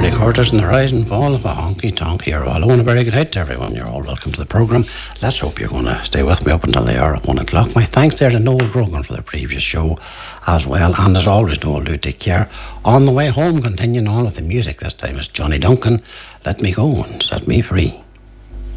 Charlie Curtis and the Rise and Fall of a Honky Tonk Hero. Hello and a very good night to everyone. You're all welcome to the programme. Let's hope you're going to stay with me up until the hour of 1 o'clock. My thanks there to Noel Grogan for the previous show as well. And as always, Noel, do take care. On the way home, continuing on with the music, this time is Johnny Duncan. Let me go and set me free.